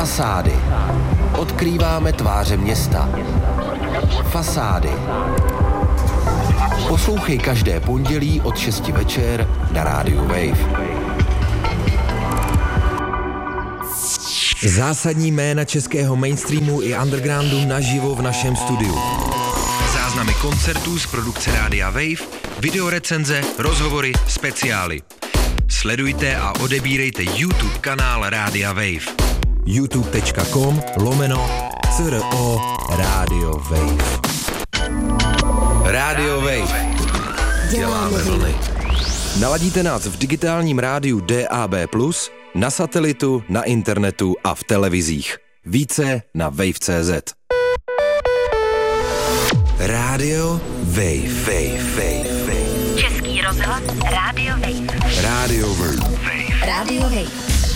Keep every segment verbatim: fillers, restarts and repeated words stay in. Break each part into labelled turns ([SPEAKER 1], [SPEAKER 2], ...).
[SPEAKER 1] Fasády. Odkrýváme tváře města. Fasády. Poslouchej každé pondělí od šesti večer na rádiu Wave. Zásadní jména českého mainstreamu i undergroundu naživo v našem studiu. Záznamy koncertů z produkce Rádia Wave, videorecenze, rozhovory, speciály. Sledujte a odebírejte YouTube kanál Rádia Wave. youtube.com lomeno CRO Rádio Wave. Rádio Wave. Děláme vlny. Naladíte nás v digitálním rádiu D A B plus, na satelitu, na internetu a v televizích. Více na wave tečka cé zet. Rádio Wave. Wave, Wave, Wave.
[SPEAKER 2] Český rozhlas Rádio Wave.
[SPEAKER 1] Rádio Wave.
[SPEAKER 2] Rádio Wave.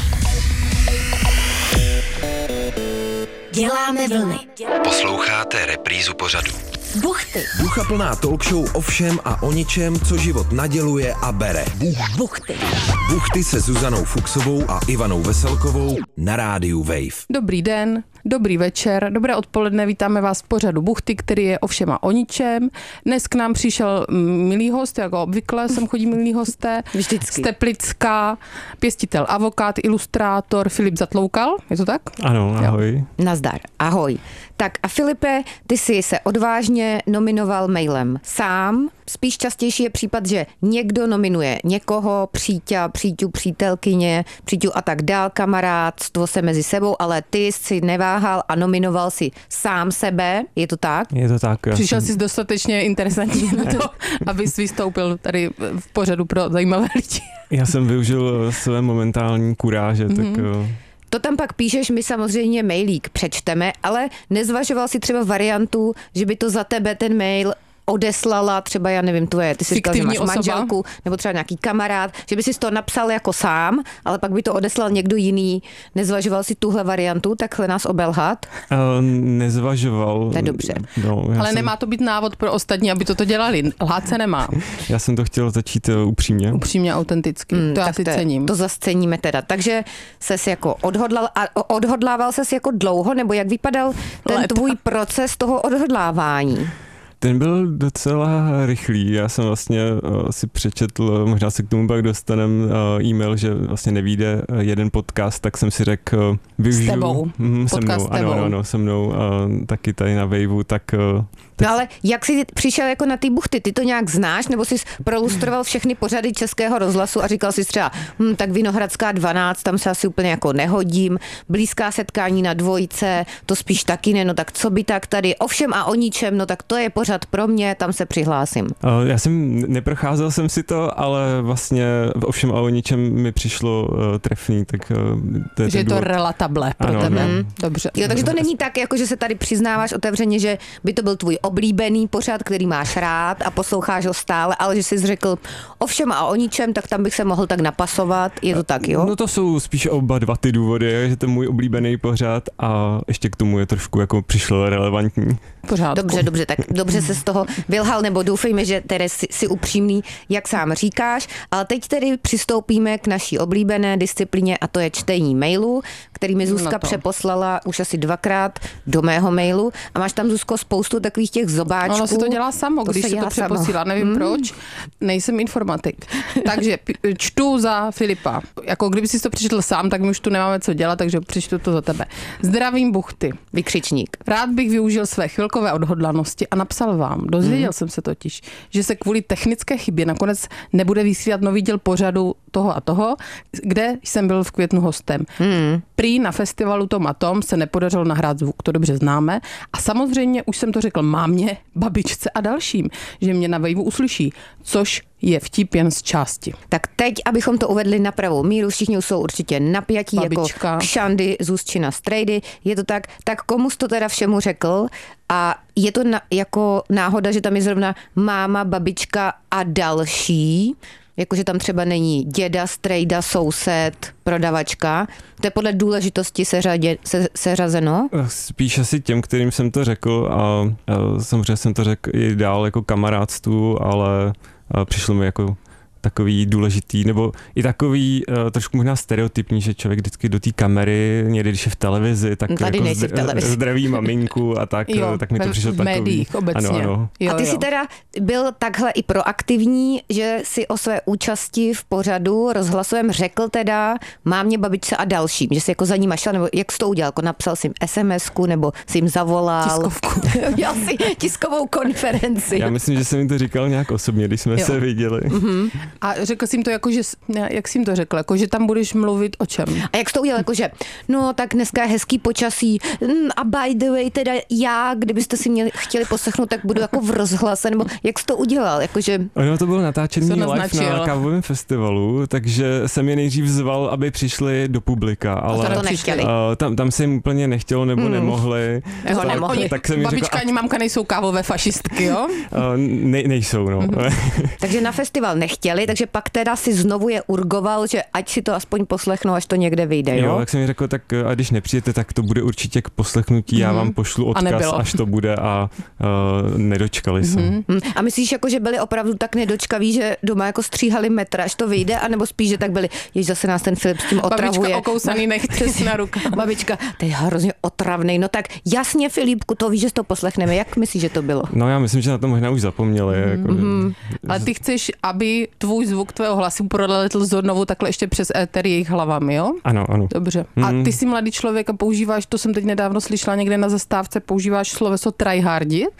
[SPEAKER 2] Děláme vlny.
[SPEAKER 1] Posloucháte reprízu pořadu.
[SPEAKER 2] Buchty.
[SPEAKER 1] Duchaplná talk show o všem a o ničem, co život naděluje a bere.
[SPEAKER 2] Buchty.
[SPEAKER 1] Buchty se Zuzanou Fuchsovou a Ivanou Veselkovou na rádiu Wave.
[SPEAKER 3] Dobrý den, dobrý večer, dobré odpoledne, vítáme vás v pořadu Buchty, který je o všem a o ničem. Dnes k nám přišel milý host, jako obvykle sem chodí milí hosté.
[SPEAKER 4] Vždycky.
[SPEAKER 3] Z Teplicka, pěstitel avokat, ilustrátor Filip Zatloukal, je to tak?
[SPEAKER 5] Ano, ahoj.
[SPEAKER 4] Jo. Nazdar, ahoj. Tak a Filipe, ty jsi se odvážně nominoval mailem sám. Spíš častější je případ, že někdo nominuje někoho, příťa, příťu, přítelkyně, příťu a tak dál, kamarádstvo se mezi sebou, ale ty jsi neváhal a nominoval si sám sebe, je to tak?
[SPEAKER 5] Je to tak.
[SPEAKER 3] Přišel jsi dostatečně interesantní na to, abys vystoupil tady v pořadu pro zajímavé lidi.
[SPEAKER 5] Já jsem využil své momentální kuráže, mm-hmm. tak...
[SPEAKER 4] To tam pak píšeš, my samozřejmě mailík přečteme, ale nezvažoval si třeba variantu, že by to za tebe ten mail odeslala třeba, já nevím, tvoje, ty jsi říkal, že máš manželku, nebo třeba nějaký kamarád, že by si to napsal jako sám, ale pak by to odeslal někdo jiný. Nezvažoval si tuhle variantu, takhle nás obelhat?
[SPEAKER 5] Uh, nezvažoval.
[SPEAKER 4] To je dobře.
[SPEAKER 5] No,
[SPEAKER 3] ale
[SPEAKER 5] jsem...
[SPEAKER 3] nemá to být návod pro ostatní, aby toto dělali. Lhát se nemá.
[SPEAKER 5] Já jsem to chtěl začít uh, upřímně.
[SPEAKER 3] Upřímně, autenticky. Mm, to já si
[SPEAKER 4] to,
[SPEAKER 3] cením.
[SPEAKER 4] To zasceníme teda. Takže ses jako odhodlal a odhodlával ses jako dlouho, nebo jak vypadal ten Leta. tvůj proces toho odhodlávání?
[SPEAKER 5] Ten byl docela rychlý. Já jsem vlastně uh, si přečetl, možná se k tomu pak dostanem uh, e-mail, že vlastně nevyjde uh, jeden podcast, tak jsem si řekl, uh, využiju.
[SPEAKER 3] S tebou.
[SPEAKER 5] Mm, se
[SPEAKER 3] Podcast
[SPEAKER 5] mnou,
[SPEAKER 3] s tebou.
[SPEAKER 5] ano, ano, se mnou, uh, taky tady na Waveu, tak... Uh,
[SPEAKER 4] No ale jak jsi přišel jako na ty buchty? Ty to nějak znáš? Nebo jsi prolustroval všechny pořady Českého rozhlasu a říkal si třeba, hm, tak Vinohradská dvanáct, tam se asi úplně jako nehodím, blízká setkání na dvojce, to spíš taky ne, no tak co by tak tady, o všem a o ničem, no tak to je pořad pro mě, tam se přihlásím.
[SPEAKER 5] Uh, já jsem, neprocházel jsem si to, ale vlastně o všem a o ničem mi přišlo uh, trefný, tak... Uh, to je
[SPEAKER 3] že je to
[SPEAKER 5] důvod.
[SPEAKER 3] relatable pro
[SPEAKER 5] ano,
[SPEAKER 3] tebe.
[SPEAKER 5] ano.
[SPEAKER 3] Dobře.
[SPEAKER 4] Jo, takže to není tak, jako že se tady přiznáváš otevřeně, že by to byl tvůj oblíbený pořad, který máš rád a posloucháš ho stále, ale že jsi řekl o všem a o ničem, tak tam bych se mohl tak napasovat. Je to tak, jo?
[SPEAKER 5] No to jsou spíš oba dva ty důvody, že to je můj oblíbený pořad a ještě k tomu je trošku jako přišlo relevantní.
[SPEAKER 3] Pořádku.
[SPEAKER 4] Dobře, dobře, tak dobře se z toho vylhal, nebo doufejme, že tedy jsi, jsi upřímný, jak sám říkáš. Ale teď tedy přistoupíme k naší oblíbené disciplíně a to je čtení mailů, který mi Zuzka přeposlala už asi dvakrát do mého mailu a máš tam, Zuzko, spoustu takových těch zobáčků.
[SPEAKER 3] Ono si to dělá samo,
[SPEAKER 4] to
[SPEAKER 3] když se, se to přeposílá, nevím hmm. proč, nejsem informatik. Takže čtu za Filipa. Jako kdyby si to přečetl sám, tak my už tu nemáme co dělat, takže přečtu to za tebe. Zdravím Buchty.
[SPEAKER 4] Vykřičník.
[SPEAKER 3] Rád bych využil své chvilkové odhodlanosti a napsal vám. Dozvěděl hmm. jsem se totiž, že se kvůli technické chybě nakonec nebude vysílat nový díl pořadu toho a toho, kde jsem byl v květnu hostem. Hmm. Prý na festivalu Tom a Tom se nepodařilo nahrát zvuk, to dobře známe. A samozřejmě už jsem to řekl mámě, babičce a dalším, že mě na Waveu uslyší, což je vtip jen z části.
[SPEAKER 4] Tak teď, abychom to uvedli na pravou míru, všichni jsou určitě napjatí,
[SPEAKER 3] Babička.
[SPEAKER 4] Jako Kšandy, Zuzčina, Strejdy, je to tak, tak komu jsi to teda všemu řekl a je to na, jako náhoda, že tam je zrovna máma, babička a další, jakože tam třeba není děda, strejda, soused, prodavačka. To je podle důležitosti seřadě, se, seřazeno?
[SPEAKER 5] Spíš asi těm, kterým jsem to řekl a, a samozřejmě jsem to řekl i dál jako kamarádstvu, ale a přišlo mi jako takový důležitý, nebo i takový uh, trošku možná stereotypní, že člověk vždycky do té kamery, někdy když je v televizi, tak
[SPEAKER 4] Tady
[SPEAKER 5] jako
[SPEAKER 4] v televizi.
[SPEAKER 5] zdraví maminku a tak,
[SPEAKER 3] jo,
[SPEAKER 5] tak mi to přišlo takový.
[SPEAKER 3] V médiích obecně.
[SPEAKER 5] Ano, ano.
[SPEAKER 3] Jo,
[SPEAKER 4] a ty
[SPEAKER 3] jo.
[SPEAKER 4] jsi teda byl takhle i proaktivní, že si o své účasti v pořadu rozhlasovém řekl teda mámě, babičce a dalším, že jsi jako za ní šel, nebo jak jsi to udělal, jako napsal jsi jim es em esku, nebo jsi jim zavolal.
[SPEAKER 3] Tiskovku.
[SPEAKER 4] Udělal jsi tiskovou konferenci.
[SPEAKER 5] Já myslím, že jsem jim to říkal nějak osobně, když jsme
[SPEAKER 3] Jo.
[SPEAKER 5] se viděli.
[SPEAKER 3] Mm-hmm. A řekl jsi jim to jako, že, ne, jak jsi jim to řekl, jako, že tam budeš mluvit o čem?
[SPEAKER 4] A jak jsi to udělal, jakože, no tak dneska je hezký počasí mm, a by the way, teda já, kdybyste si mě chtěli poslechnout, tak budu jako v rozhlase, nebo jak jsi to udělal, jakože...
[SPEAKER 5] Ono to bylo natáčený
[SPEAKER 3] Co
[SPEAKER 5] live
[SPEAKER 3] naznačil?
[SPEAKER 5] na kávovém festivalu, takže jsem je nejdřív zval, aby přišli do publika, ale
[SPEAKER 4] to nechtěli.
[SPEAKER 5] uh, tam, tam se jim úplně nechtělo nebo
[SPEAKER 4] Hmm.
[SPEAKER 5] nemohli.
[SPEAKER 4] Jako
[SPEAKER 5] tak,
[SPEAKER 4] nemohli.
[SPEAKER 5] tak jsem jim
[SPEAKER 3] Babička
[SPEAKER 5] řekl,
[SPEAKER 3] ani mamka nejsou kávové fašistky, jo?
[SPEAKER 5] uh, ne, nejsou, no.
[SPEAKER 4] Takže na festival nechtěli, takže pak teda si znovu je urgoval, že ať si to aspoň poslechnou, až to někde vyjde, jo?
[SPEAKER 5] Jo, tak jsem mi řekl, tak a když nepřijete, tak to bude určitě k poslechnutí, já vám pošlu odkaz,
[SPEAKER 3] nebylo.
[SPEAKER 5] až to bude a uh, nedočkali se.
[SPEAKER 4] Hm. A myslíš, jako, že byli opravdu tak nedočkaví, že doma jako stříhali metr, až to vyjde, anebo spíš, že tak byli, jež zase nás ten Filip s tím otravuje.
[SPEAKER 3] Babička okousaný nechce na ruka.
[SPEAKER 4] Babička, to je hrozně otravnej. No tak jasně, Filipku, to víš, že to poslechneme. Jak myslíš, že to bylo?
[SPEAKER 5] No já myslím, že na to možná už zapomněli. Mm. Jako,
[SPEAKER 3] Mm. Ale ty chceš, aby tvůj zvuk tvého hlasu proletěl znovu takhle ještě přes éter jejich hlavami, jo?
[SPEAKER 5] Ano, ano.
[SPEAKER 3] Dobře. A ty jsi mladý člověk a používáš, to jsem teď nedávno slyšela někde na zastávce, používáš sloveso tryhardit?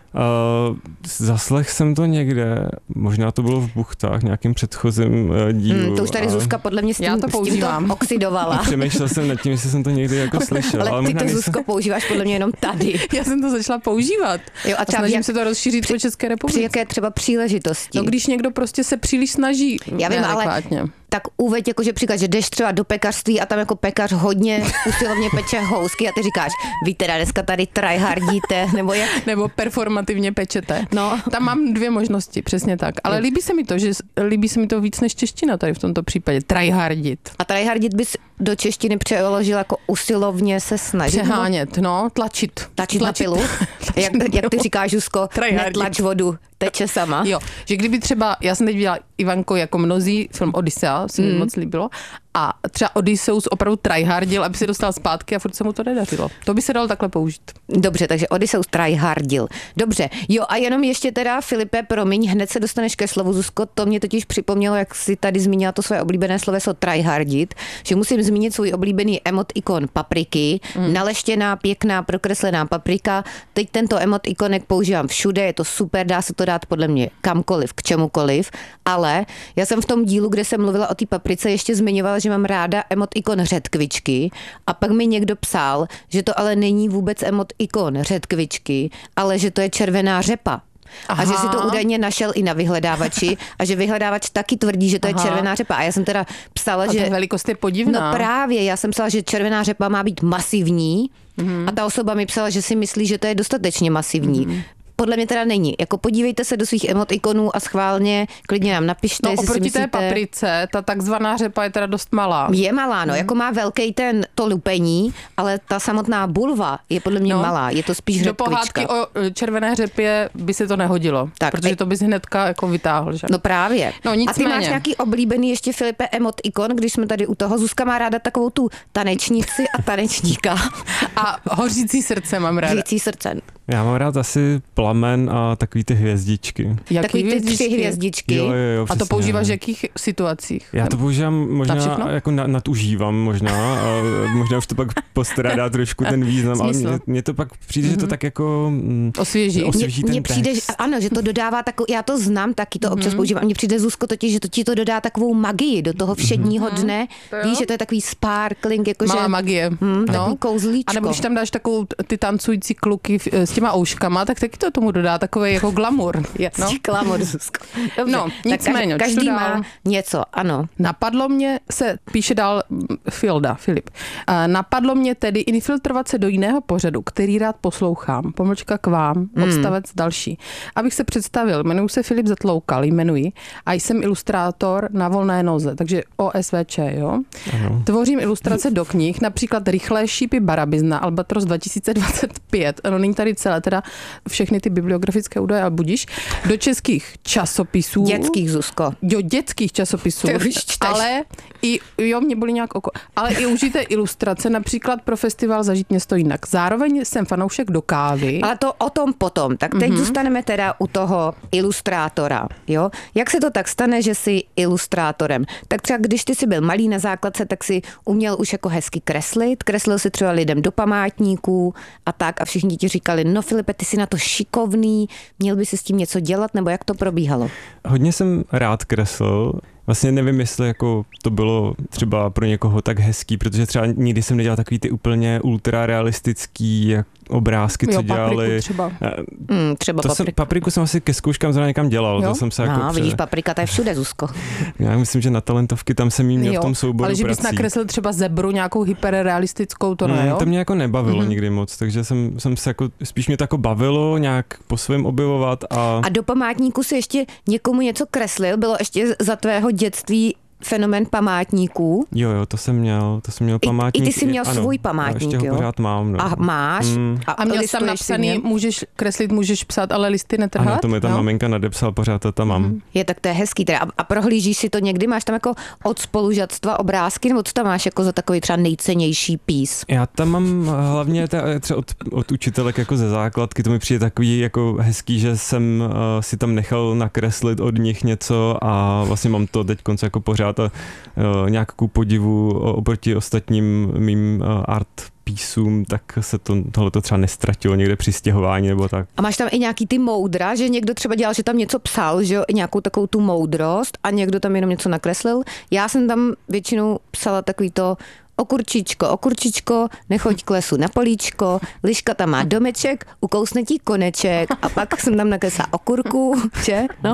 [SPEAKER 5] Uh, zaslech jsem to někde, možná to bylo v Buchtách, nějakým předchozím uh, dílu.
[SPEAKER 4] Hmm, to už tady
[SPEAKER 5] a...
[SPEAKER 4] Zuzka podle mě s tím,
[SPEAKER 3] Já to
[SPEAKER 4] s tím
[SPEAKER 3] používám.
[SPEAKER 4] to oxidovala.
[SPEAKER 5] Přemýšlel jsem nad tím, jestli jsem to někdy jako slyšel.
[SPEAKER 4] Ale ty
[SPEAKER 5] možná
[SPEAKER 4] to,
[SPEAKER 5] nejsem-
[SPEAKER 4] Zuzko, používáš podle mě jenom tady.
[SPEAKER 3] Já jsem to začala používat.
[SPEAKER 4] Jo, a
[SPEAKER 3] A
[SPEAKER 4] třeba
[SPEAKER 3] snažím
[SPEAKER 4] jak-
[SPEAKER 3] se to rozšířit po České
[SPEAKER 4] Při
[SPEAKER 3] republice.
[SPEAKER 4] jaké třeba příležitosti?
[SPEAKER 3] No když někdo prostě se příliš snaží
[SPEAKER 4] Já vím, ale
[SPEAKER 3] neadekvátně.
[SPEAKER 4] tak uveď jako, že příklad, že jdeš třeba do pekařství a tam jako pekař hodně usilovně peče housky a ty říkáš, vy teda dneska tady tryhardíte, nebo jak?
[SPEAKER 3] Nebo performativně pečete.
[SPEAKER 4] No.
[SPEAKER 3] Tam mám dvě možnosti, přesně tak. Ale
[SPEAKER 4] Jo.
[SPEAKER 3] líbí se mi to, že líbí se mi to víc než čeština tady v tomto případě. Tryhardit.
[SPEAKER 4] A tryhardit bys do češtiny přeložil jako usilovně se snažit? nebo
[SPEAKER 3] Přehánět, no, tlačit.
[SPEAKER 4] Tlačit na pilu? Jak, jak ty říkáš, Zuzko,
[SPEAKER 3] Tryhardit.
[SPEAKER 4] netlač vodu, teče sama.
[SPEAKER 3] Jo, že kdyby třeba, já jsem teď viděla Ivanko jako mnozí, film Odyssea, se mi
[SPEAKER 4] Mm.
[SPEAKER 3] moc líbilo, a třeba Odysseus opravdu tryhardil, aby se dostal zpátky a furt se mu to nedařilo. To by se dalo takhle použít.
[SPEAKER 4] Dobře, takže Odysseus tryhardil. Dobře, jo a jenom ještě teda, Filipe, promiň, hned se dostaneš ke slovu, Zuzko, to mě totiž připomnělo, jak si tady zmínila to své oblíbené sloveso tryhardit, že musím zmínit svůj oblíbený emotikon papriky, mm. naleštěná, pěkná, prokreslená paprika. Teď tento emotikonek používám všude, je to super, dá se to dát podle mě kamkoliv, k čemukoliv, ale já jsem v tom dílu, kde jsem mluvila o té paprice, ještě zmiňovala, že mám ráda emotikon řetkvičky a pak mi někdo psal, že to ale není vůbec emotikon řetkvičky, ale že to je červená řepa.
[SPEAKER 3] Aha.
[SPEAKER 4] A že si to údajně našel i na vyhledávači a že vyhledávač taky tvrdí, že to je
[SPEAKER 3] Aha.
[SPEAKER 4] červená řepa. A já jsem teda psala,
[SPEAKER 3] A
[SPEAKER 4] že...
[SPEAKER 3] ta velikost je podivná.
[SPEAKER 4] No právě, já jsem psala, že červená řepa má být masivní
[SPEAKER 3] Mhm.
[SPEAKER 4] a ta osoba mi psala, že si myslí, že to je dostatečně masivní.
[SPEAKER 3] Mhm.
[SPEAKER 4] Podle mě teda není. Jako podívejte se do svých emotikonů a schválně klidně nám napište,
[SPEAKER 3] No
[SPEAKER 4] jestli si
[SPEAKER 3] oproti
[SPEAKER 4] myslíte...
[SPEAKER 3] té paprice, ta takzvaná řepa je teda dost malá.
[SPEAKER 4] Je malá, no, jako má velký ten to lupení, ale ta samotná bulva je podle mě
[SPEAKER 3] No.
[SPEAKER 4] malá, je to spíš
[SPEAKER 3] Do pohádky
[SPEAKER 4] řetkvička.
[SPEAKER 3] o červené řepě by se to nehodilo,
[SPEAKER 4] Tak,
[SPEAKER 3] protože
[SPEAKER 4] ej-
[SPEAKER 3] to bys hnedka jako vytáhl, že?
[SPEAKER 4] No právě.
[SPEAKER 3] No,
[SPEAKER 4] a ty
[SPEAKER 3] nicméně.
[SPEAKER 4] máš nějaký oblíbený ještě, Filipe, emotikon, když jsme tady u toho. Zuzka má ráda takovou tu tanečnici a tanečníka.
[SPEAKER 3] A hořící srdce mám ráda.
[SPEAKER 4] Řící srdce.
[SPEAKER 5] Já mám rád asi plamen a takový ty hvězdičky.
[SPEAKER 3] Jaký
[SPEAKER 4] Takový ty tři
[SPEAKER 3] hvězdičky?
[SPEAKER 4] hvězdičky.
[SPEAKER 5] Jo, jo, jo,
[SPEAKER 3] A to
[SPEAKER 5] přesně.
[SPEAKER 3] používáš v jakých situacích?
[SPEAKER 5] Já to používám možná,
[SPEAKER 3] všechno?
[SPEAKER 5] jako na, nadužívám možná, a možná už to pak postrádá trošku ten význam, ale
[SPEAKER 3] Smysl.
[SPEAKER 5] mně, mně to pak přijde, mm-hmm. že to tak jako... Mm,
[SPEAKER 3] Osvěží.
[SPEAKER 5] Os- Osvěží
[SPEAKER 4] Mně
[SPEAKER 5] ten
[SPEAKER 4] přijde, že,
[SPEAKER 5] text.
[SPEAKER 4] ano, že to dodává takovou, já to znám, taky to občas používám. Mně přijde, Zuzko, totiž, že to ti to dodá takovou magii do toho všedního dne.
[SPEAKER 3] jo.
[SPEAKER 4] Víš, že to je takový sparkling, jakože...
[SPEAKER 3] Malá magie.
[SPEAKER 4] Hm,
[SPEAKER 3] No.
[SPEAKER 4] takový kouzlíčko.
[SPEAKER 3] A nebo když tam dáš takovou t- ty tancující kluky v- s těma ouškama, tak taky to tomu dodá takový jako glamour.
[SPEAKER 4] Jasně,
[SPEAKER 3] No.
[SPEAKER 4] klamor, Zuzko. Dobře,
[SPEAKER 3] No,
[SPEAKER 4] tak
[SPEAKER 3] nicméně,
[SPEAKER 4] každý,
[SPEAKER 3] čtu
[SPEAKER 4] každý
[SPEAKER 3] dál.
[SPEAKER 4] má něco, ano.
[SPEAKER 3] Napadlo mě se, píše dál mm, Filda, Filip, a napadlo mě tedy infiltrovat se do jiného pořadu, který rád poslouchám, pomlčka k vám, odstavec další. Abych se představil, jmenuji se Filip Zatloukal, jmenuji, a jsem ilustrátor na volné noze, takže O S V Č, jo.
[SPEAKER 5] Ano.
[SPEAKER 3] Tvořím ilustrace do knih, například Rychlé šípy Barabizna na Albatros dva tisíce dvacet pět, ano, není tady celé, teda všechny ty bibliografické údaje, ale budíš, do českých časopisů.
[SPEAKER 4] Dětských, Zuzko.
[SPEAKER 3] Do dětských časopisů.
[SPEAKER 4] Ty už čteš.
[SPEAKER 3] Ale i, jo, mě bolí nějak oko, ale i užité ilustrace, například pro festival Zažít město jinak. Zároveň jsem fanoušek do kávy.
[SPEAKER 4] Ale to o tom potom. Tak teď mm-hmm. zůstaneme teda u toho ilustrátora. Jo? Jak se to tak stane, že jsi ilustrátorem? Tak třeba když ty jsi byl malý na základce, tak si uměl už jako hezky kreslit. Kreslil si třeba lidem do památníků a tak a všichni ti říkali, no Filipe, ty jsi na to šikovný, měl by si s tím něco dělat, nebo jak to probíhalo?
[SPEAKER 5] Hodně jsem rád kreslil. Vlastně nevím, jestli jako to bylo třeba pro někoho tak hezký, protože třeba nikdy jsem nedělal takový ty úplně ultrarealistický obrázky, co
[SPEAKER 3] jo,
[SPEAKER 5] dělali.
[SPEAKER 3] Papriku třeba.
[SPEAKER 4] Mm, třeba
[SPEAKER 5] to
[SPEAKER 4] papriku.
[SPEAKER 5] Jsem, papriku jsem asi ke zkouškám zrovna někam dělal.
[SPEAKER 3] Jo?
[SPEAKER 5] To jsem se
[SPEAKER 4] No,
[SPEAKER 5] jako
[SPEAKER 4] vidíš,
[SPEAKER 5] pře...
[SPEAKER 4] paprika, ta je všude, Zuzko.
[SPEAKER 5] Já myslím, že na talentovky tam jsem jí měl
[SPEAKER 3] jo,
[SPEAKER 5] v tom souboru
[SPEAKER 3] ale že bys
[SPEAKER 5] prací.
[SPEAKER 3] nakreslil třeba zebru nějakou hyperrealistickou, to ne,
[SPEAKER 5] mm,
[SPEAKER 3] jo?
[SPEAKER 5] To mě jako nebavilo
[SPEAKER 3] mm-hmm.
[SPEAKER 5] nikdy moc, takže jsem, jsem se jako, spíš mě to jako bavilo nějak po svém objevovat. A...
[SPEAKER 4] a do památníku si ještě někomu něco kreslil? Bylo ještě za tvého dětství fenomén památníků?
[SPEAKER 5] Jo, jo, to jsem měl, to jsem měl památník.
[SPEAKER 4] I, i ty jsi měl
[SPEAKER 5] ano,
[SPEAKER 4] svůj památník,
[SPEAKER 5] ještě ho
[SPEAKER 4] jo?
[SPEAKER 5] pořád mám. No.
[SPEAKER 4] A máš?
[SPEAKER 5] Mm.
[SPEAKER 3] A měl jsem napsaný, můžeš kreslit, můžeš psát, ale listy netrhat?
[SPEAKER 5] Ano, to mi ta
[SPEAKER 3] no?
[SPEAKER 5] maminka nadepsala, pořád to tam mám. Mm.
[SPEAKER 4] Je, tak to je hezký. Teda. A, a prohlížíš si to někdy? Máš tam jako od spolužatstva obrázky, nebo co tam máš jako za takový třeba nejcennější pís?
[SPEAKER 5] Já tam mám hlavně ta, třeba od, od učitelek jako ze základky, to mi přijde takový jako hezký, že jsem uh, si tam nechal nakreslit od nich něco a vlastně mám to teď konce jako pořád a uh, nějakou podivu oproti ostatním mým uh, art písům, tak se to, tohleto třeba nestratilo někde při stěhování nebo tak.
[SPEAKER 4] A máš tam i nějaký ty moudra, že někdo třeba dělal, že tam něco psal, že jo, i nějakou takovou tu moudrost a někdo tam jenom něco nakreslil. Já jsem tam většinou psala takový to okurčičko, okurčičko, nechoď k lesu na políčko, liška tam má domeček, ukousne ti koneček a pak jsem tam nakreslila okurku, že? No.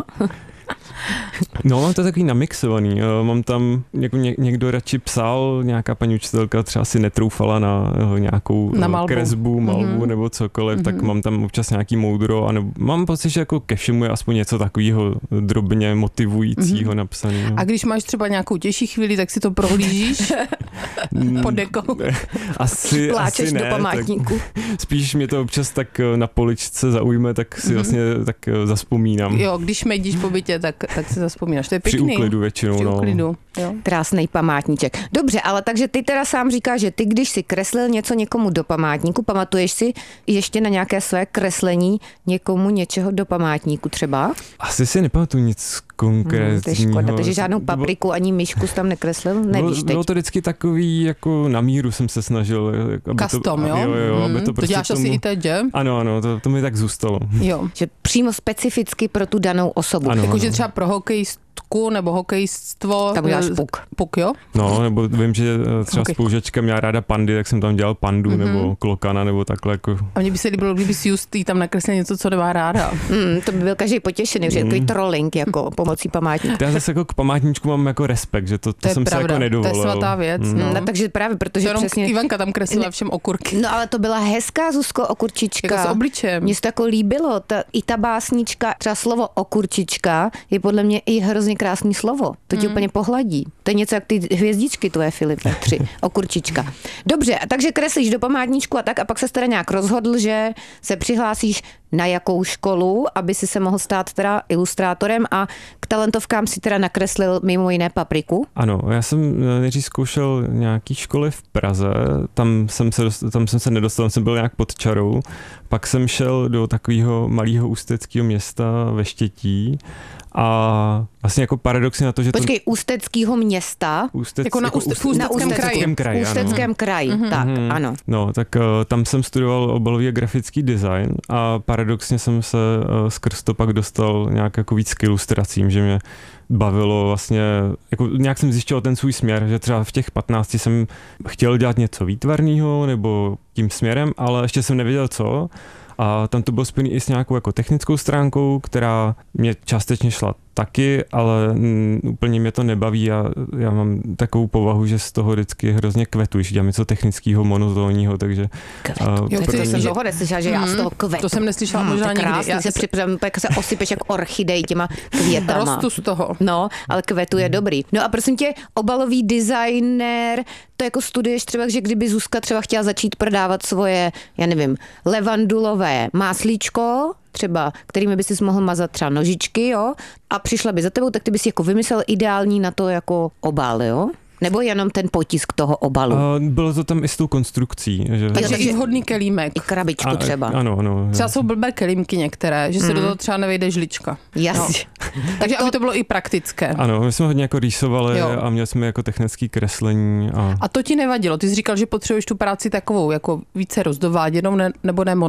[SPEAKER 5] No, mám to takový namixovaný. Mám tam, jako ně, někdo radši psal, nějaká paní učitelka třeba si netroufala na nějakou
[SPEAKER 3] na malbu.
[SPEAKER 5] kresbu, malbu mm-hmm. nebo cokoliv, mm-hmm. tak mám tam občas nějaký moudro a nebo, mám pocit, že jako ke všemu je aspoň něco takového drobně motivujícího mm-hmm. napsaného.
[SPEAKER 3] A když máš třeba nějakou těžší chvíli, tak si to prohlížíš pod dekou.
[SPEAKER 5] Asi,
[SPEAKER 4] Pláčeš
[SPEAKER 5] asi ne,
[SPEAKER 4] do památníku.
[SPEAKER 5] Spíš mě to občas tak na poličce zaujme, tak si mm-hmm. vlastně tak zazpomínám.
[SPEAKER 3] Jo, když mejdíš po bytě, tak, tak si zazpomínáš. To je pěkný.
[SPEAKER 5] Při úklidu většinou,
[SPEAKER 3] Při
[SPEAKER 5] no.
[SPEAKER 3] úklidu, jo.
[SPEAKER 4] Krásnej památníček. Dobře, ale takže ty teda sám říkáš, že ty, když si kreslil něco někomu do památníku, pamatuješ si ještě na nějaké své kreslení někomu něčeho do památníku třeba?
[SPEAKER 5] Asi si nepamatuju nic konkrétního.
[SPEAKER 4] Hmm, to je škoda, takže žádnou papriku ani myšku jsi tam nekreslil? Nevíš
[SPEAKER 5] bylo,
[SPEAKER 4] teď.
[SPEAKER 5] bylo to vždycky takový, jako na míru jsem se snažil. Aby
[SPEAKER 3] Custom,
[SPEAKER 5] to,
[SPEAKER 3] jo?
[SPEAKER 5] jo, jo
[SPEAKER 3] hmm,
[SPEAKER 5] aby to,
[SPEAKER 3] to
[SPEAKER 5] prostě
[SPEAKER 3] děláš
[SPEAKER 5] tomu...
[SPEAKER 3] asi i teď, že?
[SPEAKER 5] Ano, ano, to, to mi tak zůstalo.
[SPEAKER 3] Jo.
[SPEAKER 4] Že přímo specificky pro tu danou osobu.
[SPEAKER 5] Ano,
[SPEAKER 3] Jakože
[SPEAKER 5] ano.
[SPEAKER 3] třeba pro hokejistku nebo hokejstvo.
[SPEAKER 4] Tam uděláš puk.
[SPEAKER 3] Puk, jo?
[SPEAKER 5] No, nebo vím, že třeba
[SPEAKER 3] Okay.
[SPEAKER 5] spolužačka měla ráda pandy, tak jsem tam dělal pandu mm-hmm. nebo klokana nebo takhle. Jako...
[SPEAKER 3] A mně by se líbilo, kdyby si Justý tam nakreslil něco, co nemá ráda.
[SPEAKER 4] Mm, to by byl každý potěšený, že
[SPEAKER 5] Mm.
[SPEAKER 4] takový trolling jako pomocí památníku.
[SPEAKER 5] Já zase jako k památníčku mám jako respekt, že to, to,
[SPEAKER 3] To je
[SPEAKER 5] jsem
[SPEAKER 3] pravda,
[SPEAKER 5] se jako nedovolil.
[SPEAKER 3] to je svatá věc.
[SPEAKER 5] Mm.
[SPEAKER 3] No.
[SPEAKER 4] No, takže právě, protože
[SPEAKER 3] Jenom
[SPEAKER 4] přesně...
[SPEAKER 3] Ivanka tam kreslila
[SPEAKER 4] Ne-
[SPEAKER 3] všem okurky.
[SPEAKER 4] No ale to byla hezká, Zuzko, okurčička.
[SPEAKER 3] Jako s obličem.
[SPEAKER 4] Mně se to jako líbilo. Ta, I ta básnička, třeba slovo okurčička, je podle mě i hrozně krásný slovo. To tě mm. úplně pohladí. To je něco jak ty hvězdičky tvoje, Filipe. Tři. Okurčička. Dobře, takže kreslíš do památníčku a tak a pak se teda nějak rozhodl, že se přihlásíš na jakou školu, aby si se mohl stát teda ilustrátorem a k talentovkám si teda nakreslil mimo jiné papriku.
[SPEAKER 5] Ano, já jsem nejdřív zkoušel nějaký školy v Praze, tam jsem se, dost, tam jsem se nedostal, jsem byl nějak pod čarou, pak jsem šel do takového malého ústeckého města ve Štětí a vlastně jako paradoxně na to, že
[SPEAKER 4] Počkej, to... ústeckého města?
[SPEAKER 5] Ústec,
[SPEAKER 3] Jako na
[SPEAKER 5] jako
[SPEAKER 3] Úste-
[SPEAKER 5] úst-
[SPEAKER 3] v Ústeckém
[SPEAKER 5] na
[SPEAKER 3] kraji.
[SPEAKER 5] kraji.
[SPEAKER 4] V Ústeckém
[SPEAKER 5] ano.
[SPEAKER 4] kraji,
[SPEAKER 3] Mhm.
[SPEAKER 4] tak,
[SPEAKER 5] Mhm.
[SPEAKER 4] ano.
[SPEAKER 5] No, tak uh, tam jsem studoval obalový a grafický design a paradoxně jsem se uh, skrz to pak dostal nějak jako víc k ilustracím, že mě bavilo vlastně, jako nějak jsem zjišťoval ten svůj směr, že třeba v těch patnácti jsem chtěl dělat něco výtvarného nebo tím směrem, ale ještě jsem nevěděl co. A tam to bylo spojené i s nějakou jako technickou stránkou, která mě částečně šla taky, ale mm, úplně mě to nebaví a já mám takovou povahu, že z toho vždycky hrozně kvetu, když dělám něco technického, monotónního, takže...
[SPEAKER 4] Kvetu.
[SPEAKER 5] Uh,
[SPEAKER 4] Jo,
[SPEAKER 3] ty-
[SPEAKER 4] to jsem
[SPEAKER 3] že-
[SPEAKER 4] dlouho neslyšela, že já z toho kvetu.
[SPEAKER 3] To jsem neslyšela
[SPEAKER 4] Hmm,
[SPEAKER 3] možná
[SPEAKER 4] to je
[SPEAKER 3] nikdy.
[SPEAKER 4] krásný,
[SPEAKER 3] Já
[SPEAKER 4] se
[SPEAKER 3] se
[SPEAKER 4] připravím, jak se osypeš jak orchidej těma květama.
[SPEAKER 3] rostu z toho.
[SPEAKER 4] No, ale kvetu je dobrý. No a prosím tě, obalový designer, to jako studuješ třeba, že kdyby Zuzka třeba chtěla začít prodávat svoje, já nevím, levandulové máslíčko, třeba, kterými by si mohl mazat třeba nožičky, jo, a přišla by za tebou, tak ty bys jako vymyslel ideální na to jako obal, jo? Nebo jenom ten potisk toho obalu?
[SPEAKER 5] Uh, bylo to tam i s tou konstrukcí. Že...
[SPEAKER 3] Takže
[SPEAKER 4] takže-
[SPEAKER 3] i vhodný kelímek.
[SPEAKER 4] I krabičku
[SPEAKER 5] A-
[SPEAKER 4] třeba.
[SPEAKER 5] Ano, ano.
[SPEAKER 3] Třeba jsou blbé kelímky některé, že se
[SPEAKER 4] Mm.
[SPEAKER 3] do toho třeba nevejde žlička.
[SPEAKER 4] Jasně.
[SPEAKER 3] Takže aby to bylo i praktické.
[SPEAKER 5] Ano, my jsme hodně jako rýsovali
[SPEAKER 3] Jo.
[SPEAKER 5] a měli jsme jako technické kreslení. A...
[SPEAKER 3] A to ti nevadilo? Ty jsi říkal, že potřebuješ tu práci takovou, jako více rozdováděnou, ne, nebo ne